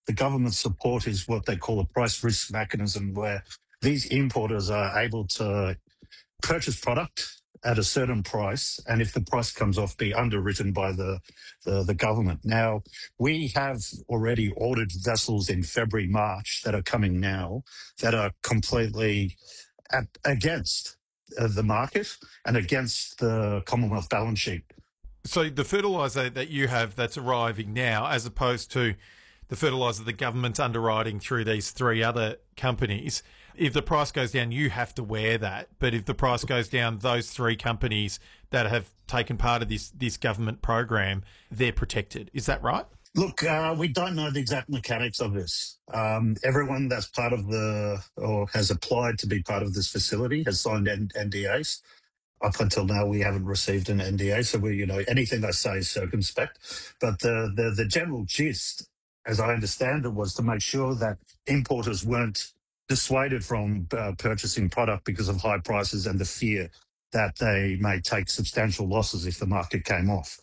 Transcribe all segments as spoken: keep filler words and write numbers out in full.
the government support is what they call a price risk mechanism, where these importers are able to purchase product at a certain price, and if the price comes off, be underwritten by the, the, the government. Now, we have already ordered vessels in February, March that are coming now that are completely at, against uh, the market and against the Commonwealth balance sheet. So the fertiliser that you have that's arriving now, as opposed to the fertiliser the government's underwriting through these three other companies, if the price goes down, you have to wear that. But if the price goes down, those three companies that have taken part of this, this government program, they're protected. Is that right? Look, uh, we don't know the exact mechanics of this. Um, everyone that's part of the, or has applied to be part of this facility has signed N- NDAs. Up until now, we haven't received an N D A, so we, you know, anything I say is circumspect. But the, the, the general gist, as I understand it, was to make sure that importers weren't dissuaded from uh, purchasing product because of high prices and the fear that they may take substantial losses if the market came off.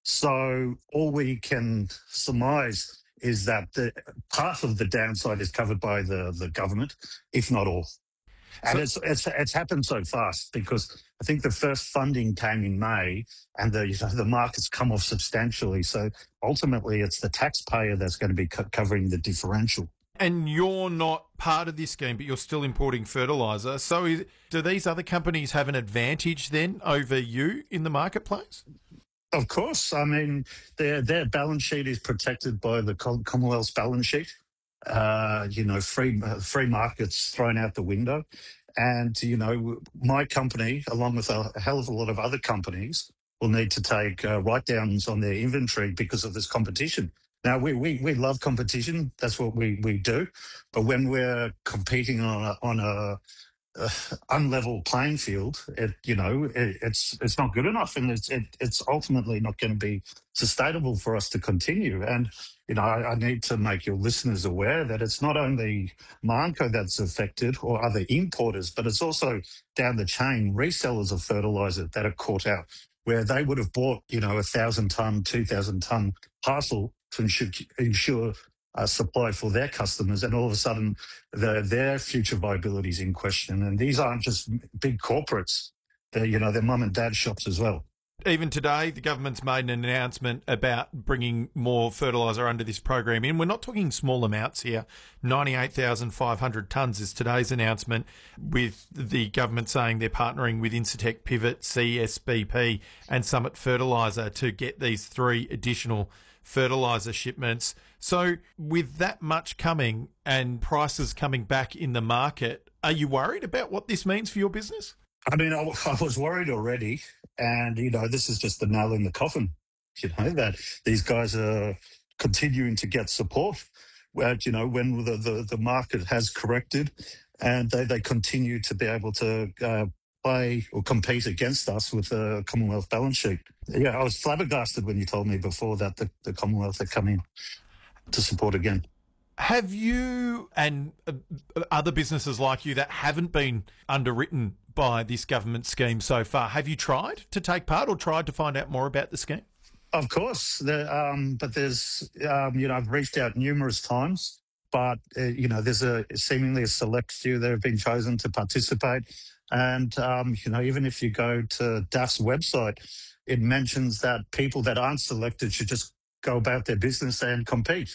So all we can surmise is that the part of the downside is covered by the, the government, if not all. And so, it's, it's it's happened so fast because I think the first funding came in May, and the you know, the market's come off substantially. So ultimately, it's the taxpayer that's going to be co- covering the differential. And you're not part of this scheme, but you're still importing fertiliser. So is, do these other companies have an advantage then over you in the marketplace? Of course. I mean, their their balance sheet is protected by the Commonwealth's balance sheet. Uh, you know, free free markets thrown out the window. And, you know, my company, along with a hell of a lot of other companies, will need to take uh, write-downs on their inventory because of this competition. Now, we, we, we love competition. That's what we, we do. But when we're competing on a, on a uh, unlevel playing field, it you know it, it's it's not good enough, and it's it, it's ultimately not going to be sustainable for us to continue. And you know, I, I need to make your listeners aware that it's not only Mahnco that's affected or other importers, but it's also down the chain resellers of fertiliser that are caught out, where they would have bought you know a thousand ton, two thousand ton parcel to ensure, ensure Uh, supply for their customers, and all of a sudden the, their future viability is in question. And these aren't just big corporates; they're you know they're mum and dad shops as well. Even today, the government's made an announcement about bringing more fertiliser under this program in. We're not talking small amounts here. ninety-eight thousand five hundred tonnes is today's announcement, with the government saying they're partnering with Incitec Pivot, C S B P and Summit Fertiliser to get these three additional fertiliser shipments. So with that much coming and prices coming back in the market, are you worried about what this means for your business? I mean, I, I was worried already, and, you know, this is just the nail in the coffin, you know, that these guys are continuing to get support, where, you know, when the, the, the market has corrected and they, they continue to be able to uh, play or compete against us with the Commonwealth balance sheet. Yeah, I was flabbergasted when you told me before that the, the Commonwealth had come in to support again. Have you and uh, other businesses like you that haven't been underwritten by this government scheme so far, have you tried to take part or tried to find out more about the scheme? Of course, the, um, but there's, um, you know, I've reached out numerous times, but, uh, you know, there's a seemingly a select few that have been chosen to participate. And, um, you know, even if you go to D A F's website, it mentions that people that aren't selected should just go about their business and compete,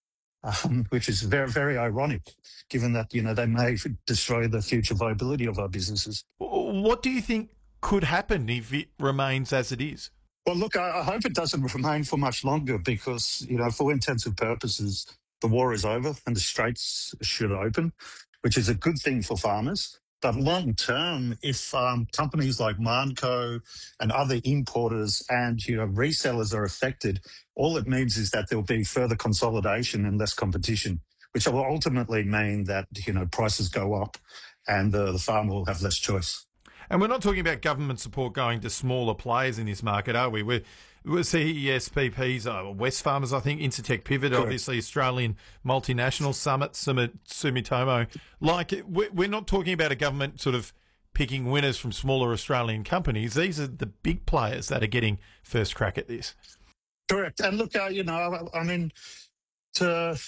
um, which is very, very ironic, given that, you know, they may destroy the future viability of our businesses. What do you think could happen if it remains as it is? Well, look, I, I hope it doesn't remain for much longer because, you know, for all intents and purposes, the war is over and the straits should open, which is a good thing for farmers. But long term, if um, companies like Mahnco and other importers and you know resellers are affected, all it means is that there will be further consolidation and less competition, which will ultimately mean that you know prices go up and the, the farmer will have less choice. And we're not talking about government support going to smaller players in this market, are we? We're, we're C S P Ps, uh, Wesfarmers, I think, Incitec Pivot, Correct. Obviously Australian multinational, Summit, Sumitomo. Like, we're not talking about a government sort of picking winners from smaller Australian companies. These are the big players that are getting first crack at this. Correct. And look, uh, you know, I, I mean, to